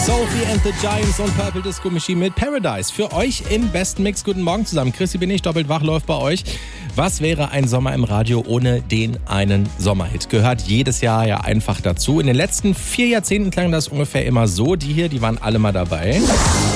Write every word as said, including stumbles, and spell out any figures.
Sophie and the Giants und Purple Disco Machine mit Paradise. Für euch im besten Mix. Guten Morgen zusammen. Chrissy bin ich, doppelt wach läuft bei euch. Was wäre ein Sommer im Radio ohne den einen Sommerhit? Gehört jedes Jahr ja einfach dazu. In den letzten vier Jahrzehnten klang das ungefähr immer so. Die hier, die waren alle mal dabei.